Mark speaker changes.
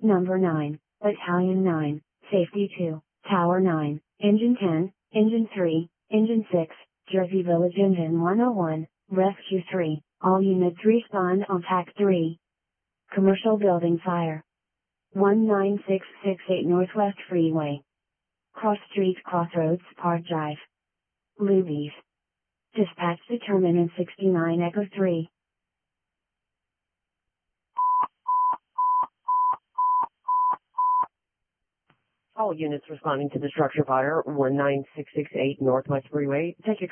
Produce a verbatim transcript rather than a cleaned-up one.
Speaker 1: Number nine, Battalion nine, Safety two, Tower nine, Engine ten, Engine three, Engine six, Jersey Village Engine one oh one, Rescue three, all units respond on T A C three. Commercial building fire. one nine six six eight Northwest Freeway. Cross Street Crossroads Park Drive. Lubies. Dispatch determinant sixty-nine Echo three.
Speaker 2: All units responding to the structure fire one nine six six eight Northwest Freeway. Take